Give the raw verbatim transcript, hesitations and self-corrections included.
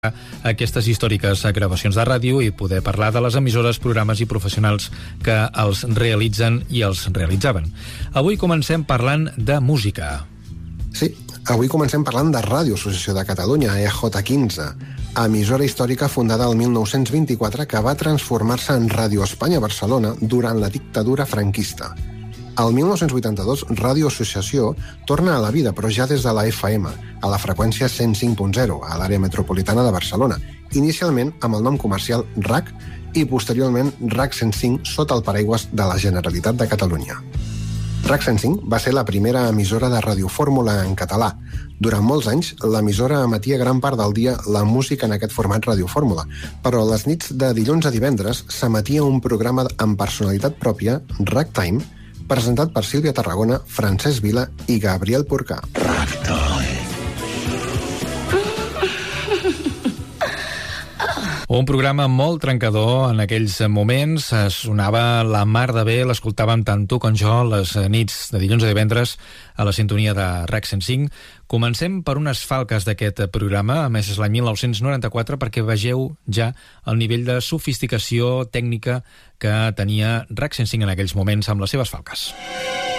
aquestes històriques gravacions de ràdio i poder parlar de les emissores, programes i professionals que els realitzen i els realitzaven. Avui comencem parlant de música. Sí, avui comencem parlant de Ràdio Associació de Catalunya, E J quinze, emissora històrica fundada el mil nou-cents vint-i-quatre que va transformar-se en Ràdio Espanya Barcelona durant la dictadura franquista. El mil nou-cents vuitanta-dos, Ràdio Associació torna a la vida, però ja des de la F M, a la freqüència cent cinc punt zero, a l'àrea metropolitana de Barcelona, inicialment amb el nom comercial R A C i posteriorment R A C cent cinc sota el paraigües de la Generalitat de Catalunya. R A C cent cinc va ser la primera emissora de radiofórmula en català. Durant molts anys, l'emissora emetia gran part del dia la música en aquest format radiofórmula, però a les nits de dilluns a divendres s'emetia un programa amb personalitat pròpia, R A C Time, presentat per Sílvia Tarragona, Francesc Vila i Gabriel Porcà. Un programa molt trencador en aquells moments, sonava la mar de bé, l'escoltàvem tant tu com jo les nits de dilluns a divendres a la sintonia de R A C cent cinc. Comencem per unes falques d'aquest programa, a més és l'any mil nou-cents noranta-quatre, perquè vegeu ja el nivell de sofisticació tècnica que tenia R A C cent cinc en aquells moments amb les seves falques.